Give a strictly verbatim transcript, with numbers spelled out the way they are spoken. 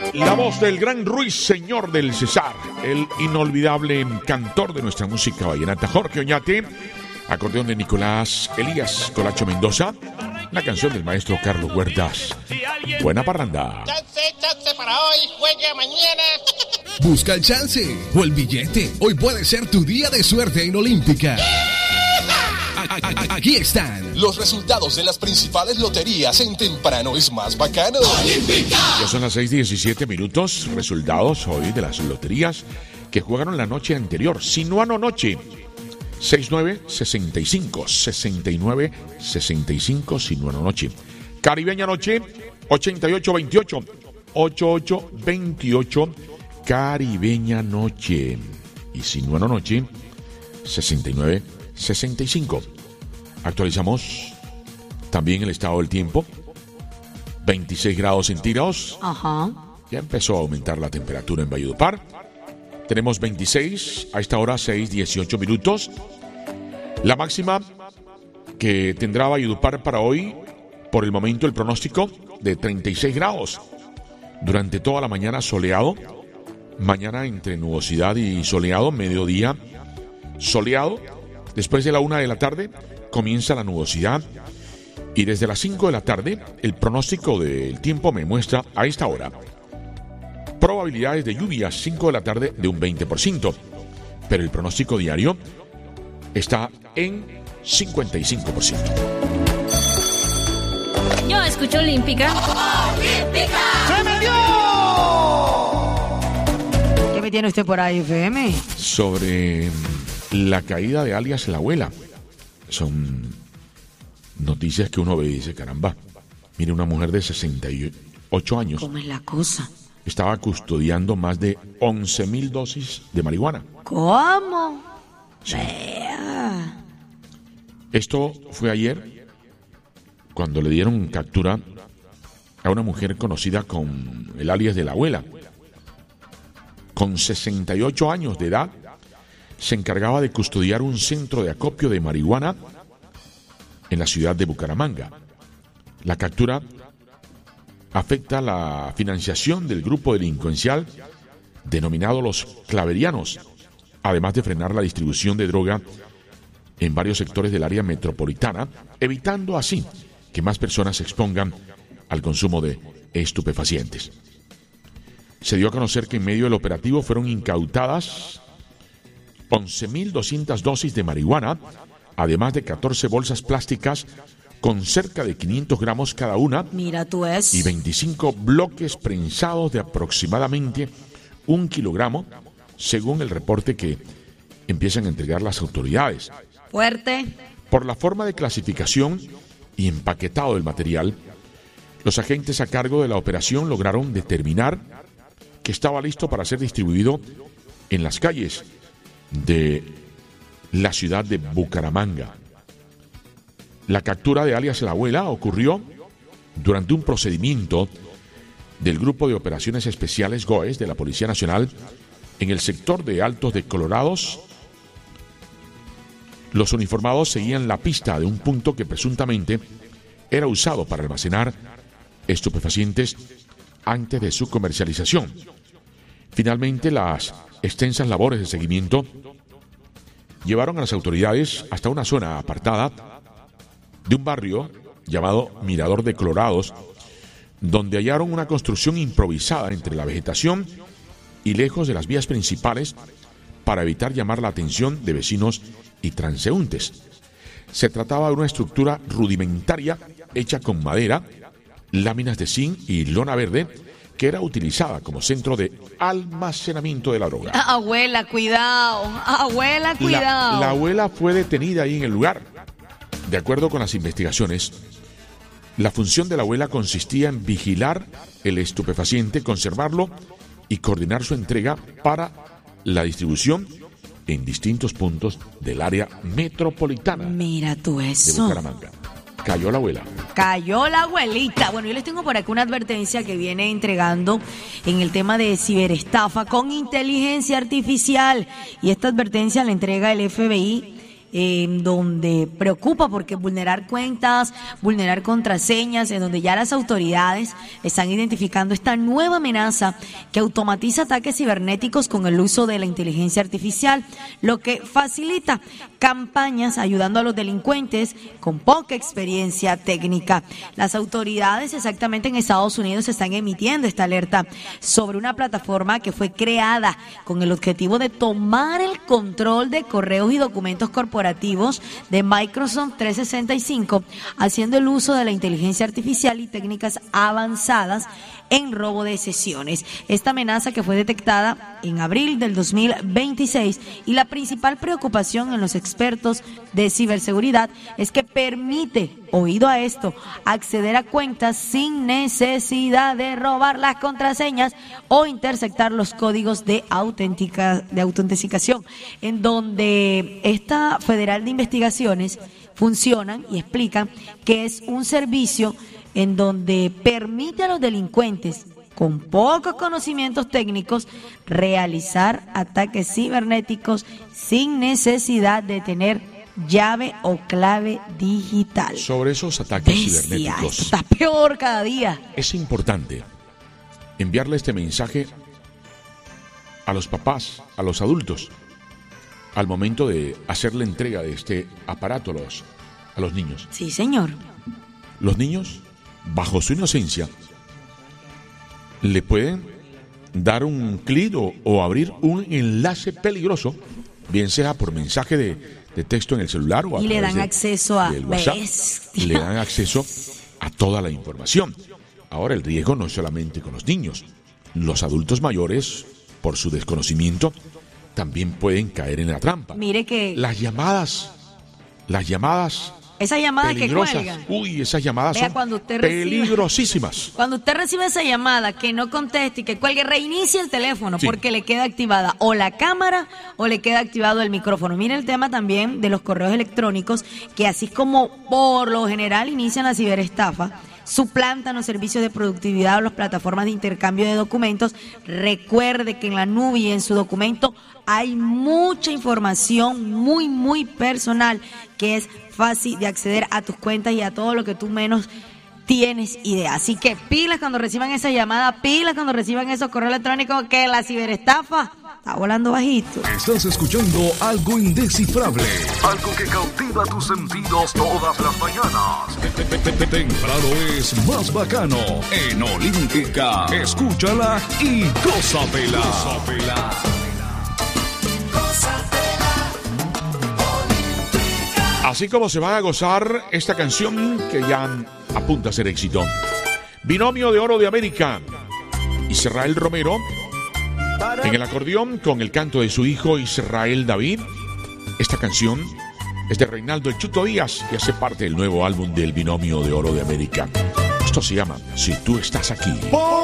La voz del gran Ruiseñor del Cesar, el inolvidable cantor de nuestra música vallenata, Jorge Oñate, acordeón de Nicolás Elías Colacho Mendoza, la canción del maestro Carlos Huertas, Buena Parranda. Chance, chance para hoy, juegue mañana. Busca el chance o el billete. Hoy puede ser tu día de suerte en Olímpica. Aquí están los resultados de las principales loterías en Temprano es Más Bacano. ¡Olímpica! Ya son las seis diecisiete minutos. Resultados hoy de las loterías que jugaron la noche anterior. Sinuano Noche, sesenta y nueve sesenta y cinco, sesenta y nueve sesenta y cinco, Sinuano Noche. Caribeña Noche, ochenta y ocho veintiocho, ochenta y ocho veintiocho, Caribeña Noche. Y Sinuano Noche, sesenta y nueve sesenta y cinco. Actualizamos también el estado del tiempo. veintiséis grados centígrados. Ajá. Ya empezó a aumentar la temperatura en Valledupar. Tenemos veintiséis, a esta hora seis dieciocho minutos. La máxima que tendrá Valledupar para hoy, por el momento el pronóstico de treinta y seis grados. Durante toda la mañana soleado. Mañana entre nubosidad y soleado, mediodía soleado. Después de la una de la tarde comienza la nubosidad y desde las cinco de la tarde el pronóstico del tiempo me muestra a esta hora probabilidades de lluvia cinco de la tarde de un veinte por ciento, pero el pronóstico diario está en cincuenta y cinco por ciento. Yo escucho Olímpica. ¡Olímpica! ¡Se me dio! ¿Qué me tiene usted por ahí, F M? Sobre la caída de alias La Abuela. Son noticias que uno ve y dice, caramba, mire, una mujer de sesenta y ocho años. ¿Cómo es la cosa? Estaba custodiando más de once mil dosis de marihuana. ¿Cómo? Sí. Vea. Esto fue ayer, cuando le dieron captura a una mujer conocida con el alias de La Abuela. Con sesenta y ocho años de edad, se encargaba de custodiar un centro de acopio de marihuana en la ciudad de Bucaramanga. La captura afecta la financiación del grupo delincuencial denominado Los Claverianos, además de frenar la distribución de droga en varios sectores del área metropolitana, evitando así que más personas se expongan al consumo de estupefacientes. Se dio a conocer que en medio del operativo fueron incautadas once mil doscientas dosis de marihuana, además de catorce bolsas plásticas con cerca de quinientos gramos cada una. Mira tú eso. Y veinticinco bloques prensados de aproximadamente un kilogramo, según el reporte que empiezan a entregar las autoridades. Fuerte. Por la forma de clasificación y empaquetado del material, los agentes a cargo de la operación lograron determinar que estaba listo para ser distribuido en las calles de la ciudad de Bucaramanga. La captura de alias La Abuela ocurrió durante un procedimiento del Grupo de Operaciones Especiales G O E S de la Policía Nacional en el sector de Altos de Colorados. Los uniformados seguían la pista de un punto que presuntamente era usado para almacenar estupefacientes antes de su comercialización. Finalmente, las extensas labores de seguimiento llevaron a las autoridades hasta una zona apartada de un barrio llamado Mirador de Colorados, donde hallaron una construcción improvisada entre la vegetación y lejos de las vías principales para evitar llamar la atención de vecinos y transeúntes. Se trataba de una estructura rudimentaria hecha con madera, láminas de zinc y lona verde, que era utilizada como centro de almacenamiento de la droga. Abuela, cuidado. Abuela, cuidado. La, la abuela fue detenida ahí en el lugar. De acuerdo con las investigaciones, la función de la abuela consistía en vigilar el estupefaciente, conservarlo y coordinar su entrega para la distribución en distintos puntos del área metropolitana. Mira tú de eso. Bucaramanga. Cayó la abuela. Cayó la abuelita. Bueno, yo les tengo por aquí una advertencia que viene entregando en el tema de ciberestafa con inteligencia artificial. Y esta advertencia la entrega el F B I en donde preocupa porque vulnerar cuentas, vulnerar contraseñas, en donde ya las autoridades están identificando esta nueva amenaza que automatiza ataques cibernéticos con el uso de la inteligencia artificial, lo que facilita campañas ayudando a los delincuentes con poca experiencia técnica. Las autoridades exactamente en Estados Unidos están emitiendo esta alerta sobre una plataforma que fue creada con el objetivo de tomar el control de correos y documentos corporativos de Microsoft trescientos sesenta y cinco, haciendo el uso de la inteligencia artificial y técnicas avanzadas en robo de sesiones. Esta amenaza que fue detectada en abril del dos mil veintiséis, y la principal preocupación en los expertos de ciberseguridad es que permite, oído a esto, acceder a cuentas sin necesidad de robar las contraseñas o interceptar los códigos de auténtica, de autenticación, en donde esta Federal de Investigaciones funcionan y explican que es un servicio en donde permite a los delincuentes con pocos conocimientos técnicos realizar ataques cibernéticos sin necesidad de tener llave o clave digital. Sobre esos ataques Bestia, cibernéticos, esto está peor cada día. es importante enviarle este mensaje a los papás, a los adultos, al momento de hacer la entrega de este aparato a los, a los niños. Sí, señor. Los niños, bajo su inocencia, le pueden dar un clic o, o abrir un enlace peligroso, bien sea por mensaje de, de texto en el celular o a Y le través dan de, acceso a del WhatsApp. bestia. Le dan acceso a toda la información. Ahora, el riesgo no es solamente con los niños. Los adultos mayores, por su desconocimiento, también pueden caer en la trampa. Mire que Las llamadas, las llamadas esa llamada que peligrosas, cuelga, uy, esas llamadas Vea, son cuando usted recibe- peligrosísimas. cuando usted recibe esa llamada, que no conteste y que cuelgue, reinicie el teléfono, Sí. porque le queda activada o la cámara o le queda activado el micrófono. Mire el tema también de los correos electrónicos, que así como por lo general inician la ciberestafa, suplantan los servicios de productividad o las plataformas de intercambio de documentos. Recuerde que en la nube y en su documento hay mucha información muy, muy personal que es fácil de acceder a tus cuentas y a todo lo que tú menos tienes idea. Así que pilas cuando reciban esa llamada, pilas cuando reciban esos correos electrónicos, que la ciberestafa está volando bajito. Estás escuchando algo indescifrable, algo que cautiva tus sentidos todas las mañanas. Temprano es más bacano en Olímpica. Escúchala y gózatela. Gózatela. Así como se va a gozar esta canción que ya apunta a ser éxito. Binomio de Oro de América. Israel Romero en el acordeón con el canto de su hijo Israel David. Esta canción es de Reinaldo El Chuto Díaz y hace parte del nuevo álbum del Binomio de Oro de América. Esto se llama Si tú estás aquí.